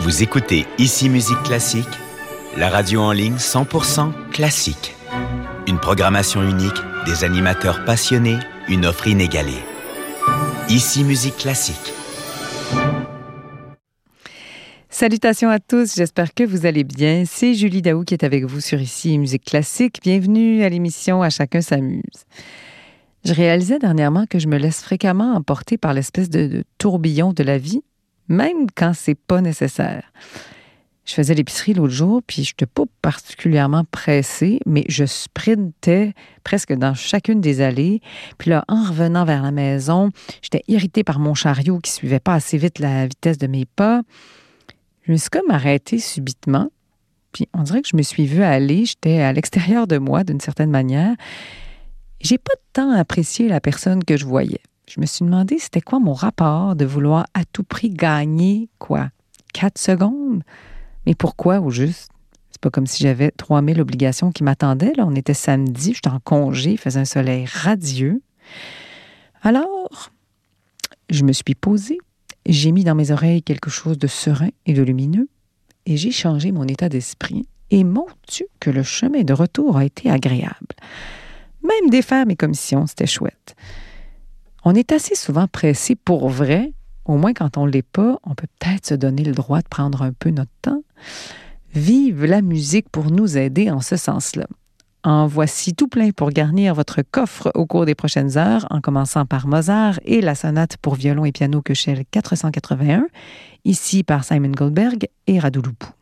Vous écoutez Ici Musique Classique, la radio en ligne 100% classique. Une programmation unique, des animateurs passionnés, une offre inégalée. Ici Musique Classique. Salutations à tous, j'espère que vous allez bien. C'est Julie Daou qui est avec vous sur Ici Musique Classique. Bienvenue à l'émission À chacun s'amuse. Je réalisais dernièrement que je me laisse fréquemment emporter par l'espèce de tourbillon de la vie, même quand c'est pas nécessaire. Je faisais l'épicerie l'autre jour, puis je n'étais pas particulièrement pressée, mais je sprintais presque dans chacune des allées. Puis là, en revenant vers la maison, j'étais irritée par mon chariot qui suivait pas assez vite la vitesse de mes pas. Je me suis comme arrêtée subitement, puis on dirait que je me suis vue aller, j'étais à l'extérieur de moi d'une certaine manière. J'ai pas de temps apprécié la personne que je voyais. Je me suis demandé c'était quoi mon rapport de vouloir à tout prix gagner, 4 secondes? Mais pourquoi au juste? C'est pas comme si j'avais 3000 obligations qui m'attendaient. Là, on était samedi, j'étais en congé, il faisait un soleil radieux. Alors, je me suis posée, j'ai mis dans mes oreilles quelque chose de serein et de lumineux et j'ai changé mon état d'esprit. Et mon Dieu, que le chemin de retour a été agréable. Même défaire mes commissions, c'était chouette. On est assez souvent pressé pour vrai. Au moins, quand on ne l'est pas, on peut peut-être se donner le droit de prendre un peu notre temps. Vive la musique pour nous aider en ce sens-là. En voici tout plein pour garnir votre coffre au cours des prochaines heures, en commençant par Mozart et la sonate pour violon et piano Köchel 481, ici par Simon Goldberg et Radu Lupu.